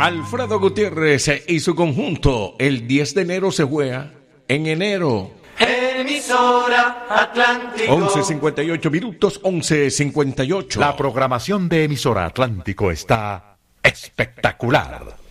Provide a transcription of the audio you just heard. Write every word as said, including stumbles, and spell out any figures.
Alfredo Gutiérrez y su conjunto. El diez de enero se juega. En enero. Emisora Atlántico. once cincuenta y ocho minutos, once cincuenta y ocho. La programación de Emisora Atlántico está espectacular.